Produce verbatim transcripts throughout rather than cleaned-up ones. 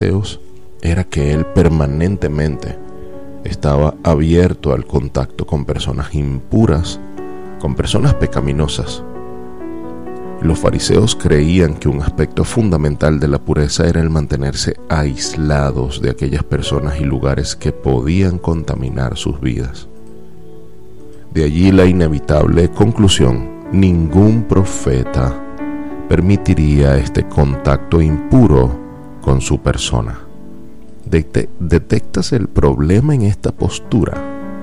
fariseos era que él permanentemente estaba abierto al contacto con personas impuras, con personas pecaminosas. Los fariseos creían que un aspecto fundamental de la pureza era el mantenerse aislados de aquellas personas y lugares que podían contaminar sus vidas. De allí la inevitable conclusión: ningún profeta permitiría este contacto impuro con su persona. Det- ¿Detectas el problema en esta postura?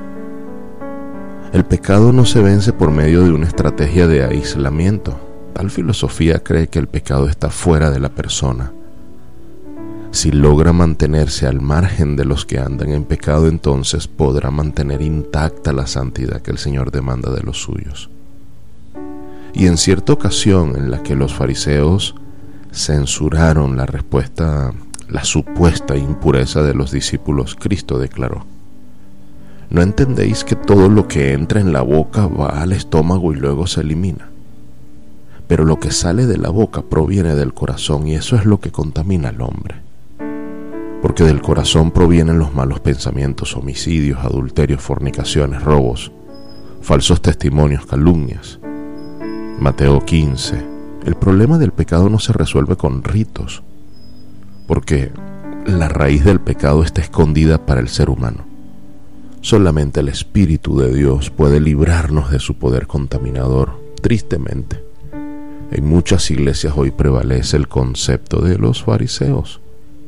El pecado no se vence por medio de una estrategia de aislamiento. Tal filosofía cree que el pecado está fuera de la persona. Si logra mantenerse al margen de los que andan en pecado, entonces podrá mantener intacta la santidad que el Señor demanda de los suyos. Y en cierta ocasión en la que los fariseos censuraron la respuesta, la supuesta impureza de los discípulos, Cristo declaró: ¿no entendéis que todo lo que entra en la boca va al estómago y luego se elimina? Pero lo que sale de la boca proviene del corazón, y eso es lo que contamina al hombre. Porque del corazón provienen los malos pensamientos, homicidios, adulterios, fornicaciones, robos, falsos testimonios, calumnias. Mateo quince. El problema del pecado no se resuelve con ritos, porque la raíz del pecado está escondida para el ser humano. Solamente el Espíritu de Dios puede librarnos de su poder contaminador. Tristemente, en muchas iglesias hoy prevalece el concepto de los fariseos.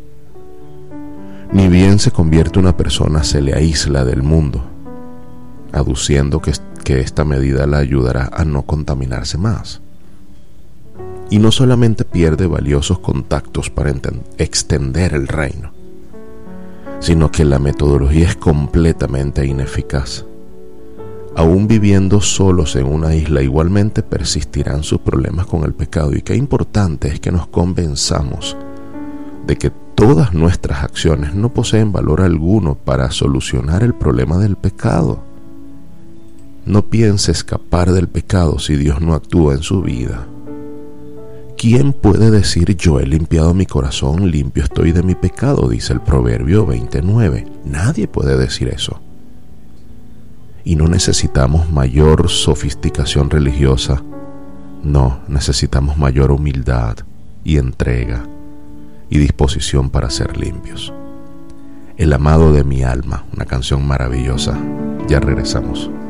Ni bien se convierte una persona, se le aísla del mundo, aduciendo que, que esta medida la ayudará a no contaminarse más. Y no solamente pierde valiosos contactos para extender el reino, sino que la metodología es completamente ineficaz. Aún viviendo solos en una isla, igualmente persistirán sus problemas con el pecado. Y qué importante es que nos convenzamos de que todas nuestras acciones no poseen valor alguno para solucionar el problema del pecado. No piense escapar del pecado si Dios no actúa en su vida. ¿Quién puede decir: yo he limpiado mi corazón, limpio estoy de mi pecado? Dice el Proverbio veintinueve. Nadie puede decir eso. Y no necesitamos mayor sofisticación religiosa. No, necesitamos mayor humildad y entrega y disposición para ser limpios. El amado de mi alma, una canción maravillosa. Ya regresamos.